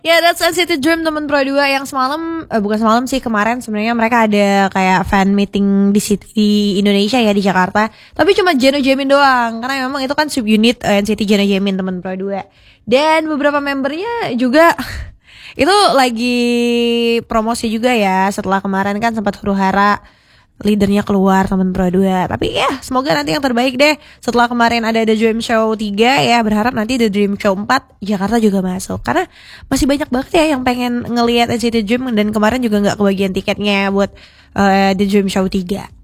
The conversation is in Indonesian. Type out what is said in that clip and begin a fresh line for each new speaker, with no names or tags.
Ya, that's NCT Dream teman Pro 2 yang semalam, bukan semalam sih, kemarin sebenarnya mereka ada kayak fan meeting di Indonesia ya, di Jakarta. Tapi cuma Jeno Jaemin doang, karena memang itu kan subunit NCT Jeno Jaemin teman Pro 2. Dan beberapa membernya juga itu lagi promosi juga ya, setelah kemarin kan sempat huru-hara leadernya keluar teman Pro 2. Tapi ya semoga nanti yang terbaik deh. Setelah kemarin ada The Dream Show 3 ya, berharap nanti The Dream Show 4 Jakarta juga masuk. Karena masih banyak banget ya yang pengen ngelihat NCT Dream, dan kemarin juga gak kebagian tiketnya buat The Dream Show 3.